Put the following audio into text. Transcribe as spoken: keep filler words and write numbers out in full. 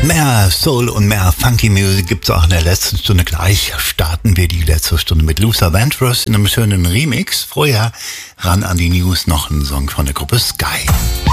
Mehr Soul und mehr Funky Music gibt's auch in der letzten Stunde. Gleich starten wir die letzte Stunde mit Luther Vandross in einem schönen Remix. Vorher ran an die News noch ein Song von der Gruppe Sky.